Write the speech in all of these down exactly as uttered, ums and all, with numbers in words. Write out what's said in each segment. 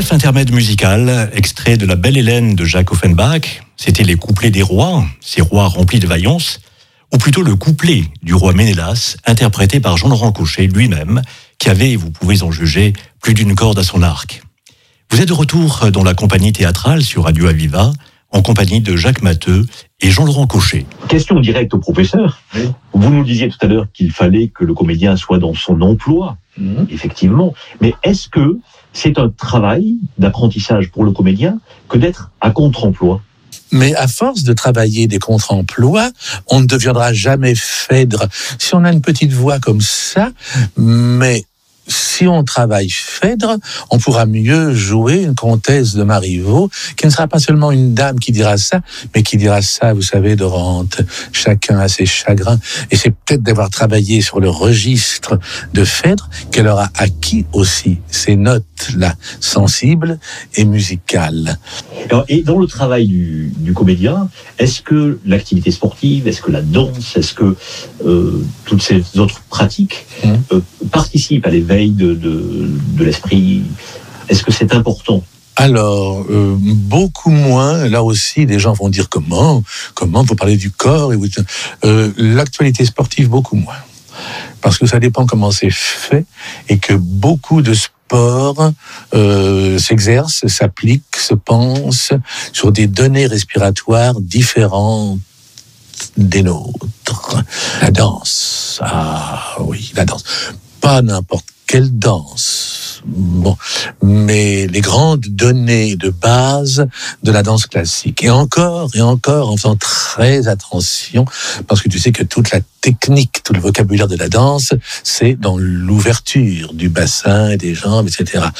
Bref intermède musical, extrait de La Belle Hélène de Jacques Offenbach. C'était les couplets des rois, ces rois remplis de vaillance, ou plutôt le couplet du roi Ménélas, interprété par Jean-Laurent Cochet lui-même, qui avait, vous pouvez en juger, plus d'une corde à son arc. Vous êtes de retour dans la compagnie théâtrale sur Radio Aviva, en compagnie de Jacques Matteux et Jean-Laurent Cochet. Question directe au professeur. Oui. Vous nous disiez tout à l'heure qu'il fallait que le comédien soit dans son emploi, mmh. effectivement. Mais est-ce que c'est un travail d'apprentissage pour le comédien que d'être à contre-emploi ? Mais à force de travailler des contre-emplois, on ne deviendra jamais Phèdre. Si on a une petite voix comme ça, mais si on travaille Phèdre, on pourra mieux jouer une comtesse de Marivaux, qui ne sera pas seulement une dame qui dira ça, mais qui dira ça, vous savez, Dorante, chacun a ses chagrins. Et c'est peut-être d'avoir travaillé sur le registre de Phèdre qu'elle aura acquis aussi ces notes-là, sensibles et musicales. Alors, et dans le travail du, du comédien, est-ce que l'activité sportive, est-ce que la danse, est-ce que euh, toutes ces autres pratiques mmh. euh, participent à l'éveil De, de, de l'esprit? Est-ce que c'est important? Alors, euh, beaucoup moins. Là aussi, les gens vont dire comment Comment vous parlez du corps et vous, euh, l'actualité sportive, beaucoup moins. Parce que ça dépend comment c'est fait et que beaucoup de sports euh, s'exercent, s'appliquent, se pensent sur des données respiratoires différentes des nôtres. La danse, ah oui, la danse. Pas n'importe quelle danse. Bon, mais les grandes données de base de la danse classique. Et encore, et encore, en faisant très attention, parce que tu sais que toute la technique, tout le vocabulaire de la danse, c'est dans l'ouverture du bassin, des jambes, et cetera.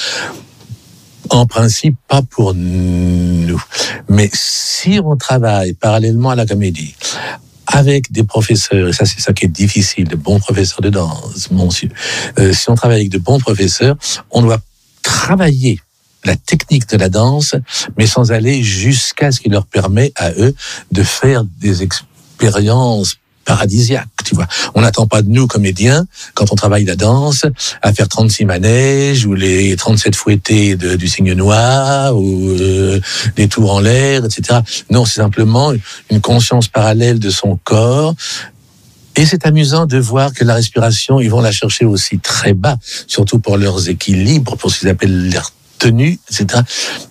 En principe, pas pour nous. Mais si on travaille parallèlement à la comédie, avec des professeurs, et ça c'est ça qui est difficile, de bons professeurs de danse, monsieur. Euh, si on travaille avec de bons professeurs, on doit travailler la technique de la danse, mais sans aller jusqu'à ce qui leur permet à eux de faire des expériences paradisiaque, tu vois. On n'attend pas de nous, comédiens, quand on travaille la danse, à faire trente-six manèges, ou les trente-sept fouettés de, du cygne noir, ou euh, les tours en l'air, et cetera. Non, c'est simplement une conscience parallèle de son corps. Et c'est amusant de voir que la respiration, ils vont la chercher aussi très bas, surtout pour leurs équilibres, pour ce qu'ils appellent leur tenue, et cetera.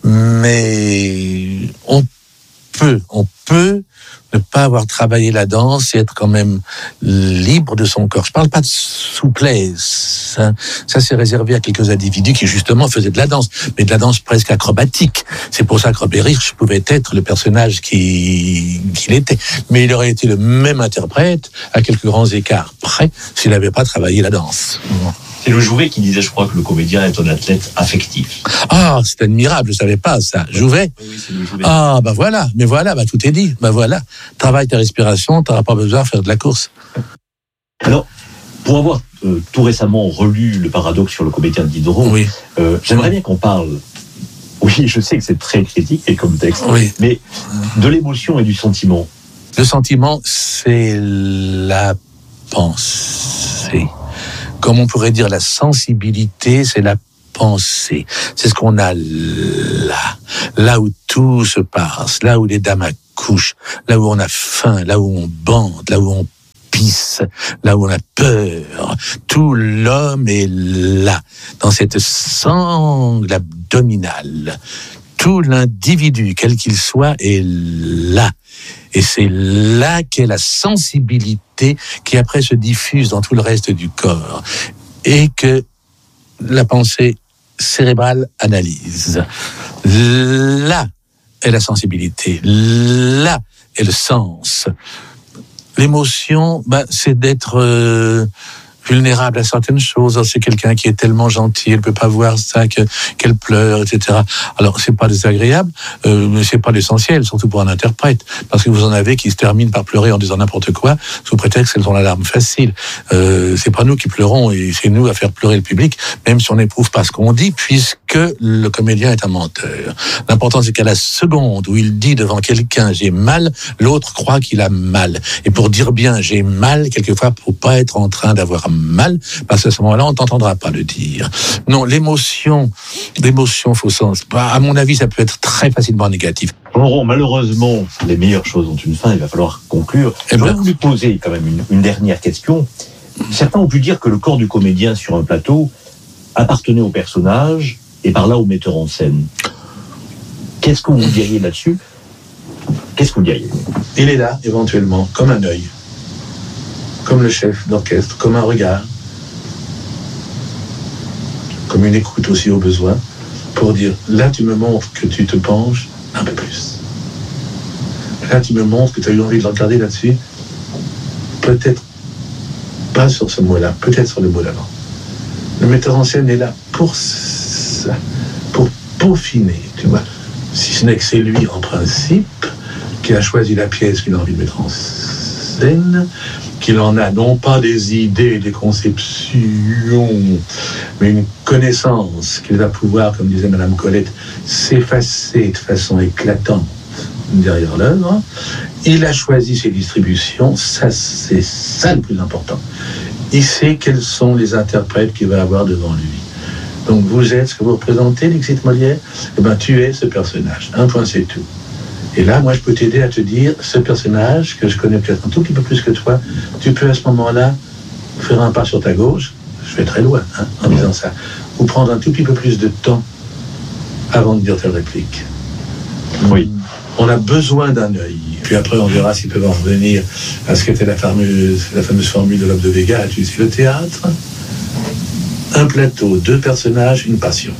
Mais on peut, on peut ne pas avoir travaillé la danse et être quand même libre de son corps. Je parle pas de souplesse, hein. Ça c'est réservé à quelques individus qui justement faisaient de la danse, mais de la danse presque acrobatique. C'est pour ça que Robert Hirsch pouvait être le personnage qui, qu'il était. Mais il aurait été le même interprète, à quelques grands écarts près, s'il n'avait pas travaillé la danse. C'est le Jouvet qui disait, je crois, que le comédien est un athlète affectif. Ah, c'est admirable, je savais pas ça. Jouvet. Oui, oui, c'est le Jouvet. Ah, bah voilà, mais voilà, bah tout est dit. Bah voilà, travaille ta respiration, t'auras pas besoin de faire de la course. Alors, pour avoir euh, tout récemment relu Le Paradoxe sur le comédien de Diderot, oui. euh, j'aimerais bien qu'on parle. Oui, je sais que c'est très critique comme texte, oui. mais de l'émotion et du sentiment. Le sentiment, c'est la pensée. Comme on pourrait dire, la sensibilité, c'est la pensée. C'est ce qu'on a là, là où tout se passe, là où les dames accouchent, là où on a faim, là où on bande, là où on pisse, là où on a peur. Tout l'homme est là, dans cette sangle abdominale. Tout l'individu, quel qu'il soit, est là. Et c'est là qu'est la sensibilité qui après se diffuse dans tout le reste du corps. Et que la pensée cérébrale analyse. Là est la sensibilité. Là est le sens. L'émotion, bah, c'est d'être euh, vulnérable à certaines choses. C'est quelqu'un qui est tellement gentil, elle peut pas voir ça, que, qu'elle pleure, et cetera. Alors, c'est pas désagréable, euh, mais c'est pas l'essentiel, surtout pour un interprète. Parce que vous en avez qui se terminent par pleurer en disant n'importe quoi, sous prétexte qu'elles ont la larme facile. Euh, c'est pas nous qui pleurons, et c'est nous à faire pleurer le public, même si on n'éprouve pas ce qu'on dit, puisque le comédien est un menteur. L'important, c'est qu'à la seconde où il dit devant quelqu'un « j'ai mal », l'autre croit qu'il a mal. Et pour dire bien « j'ai mal », quelquefois, pour pas être en train d'avoir mal, mal, parce qu'à ce moment-là, on t'entendra pas le dire. Non, l'émotion, l'émotion, faut sens. À mon avis, ça peut être très facilement négatif. Laurent, malheureusement, les meilleures choses ont une fin, il va falloir conclure. Eh J'aurais ben... voulu poser quand même une, une dernière question. Certains ont pu dire que le corps du comédien sur un plateau appartenait au personnage et par là au metteur en scène. Qu'est-ce que vous diriez là-dessus ? Qu'est-ce que vous diriez ? Il est là, éventuellement, comme un œil, comme le chef d'orchestre, comme un regard, comme une écoute aussi au besoin, pour dire, là tu me montres que tu te penches un peu plus. Là tu me montres que tu as eu envie de le regarder là-dessus, peut-être pas sur ce mot-là, peut-être sur le mot d'avant. Le metteur en scène est là pour ça, pour peaufiner, tu vois. Si ce n'est que c'est lui, en principe, qui a choisi la pièce qu'il a envie de mettre en scène, qu'il en a non pas des idées, des conceptions, mais une connaissance qu'il va pouvoir, comme disait Madame Colette, s'effacer de façon éclatante derrière l'œuvre. Il a choisi ses distributions, ça c'est ça le plus important. Il sait quels sont les interprètes qu'il va avoir devant lui. Donc vous êtes ce que vous représentez, Dixit Molière, eh ben tu es ce personnage. Un point, c'est tout. Et là, moi, je peux t'aider à te dire, ce personnage, que je connais peut-être un tout petit peu plus que toi, tu peux à ce moment-là faire un pas sur ta gauche, je vais très loin hein, en disant ça, ou prendre un tout petit peu plus de temps avant de dire telle réplique. Oui. On a besoin d'un œil. Puis après, on verra s'ils peuvent en revenir à ce qu'était la fameuse, la fameuse formule de Lope de Vega. Tu sais, le théâtre, un plateau, deux personnages, une passion.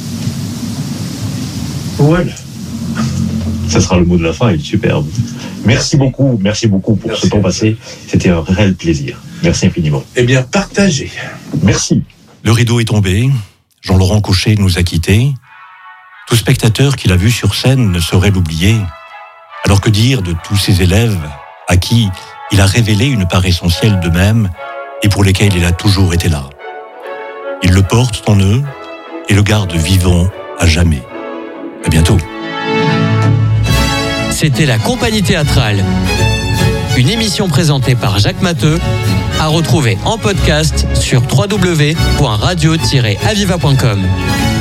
Voilà. Ça sera le mot de la fin, il est superbe. Merci beaucoup, merci beaucoup pour merci ce temps passé. C'était un réel plaisir. Merci infiniment. Eh bien, partagez. Merci. Le rideau est tombé, Jean-Laurent Cochet nous a quittés. Tout spectateur qui l'a vu sur scène ne saurait l'oublier. Alors que dire de tous ces élèves à qui il a révélé une part essentielle d'eux-mêmes et pour lesquels il a toujours été là. Ils le portent en eux et le gardent vivant à jamais. À bientôt. C'était la Compagnie Théâtrale. Une émission présentée par Jacques Matteux, à retrouver en podcast sur w w w point radio tiret aviva point com.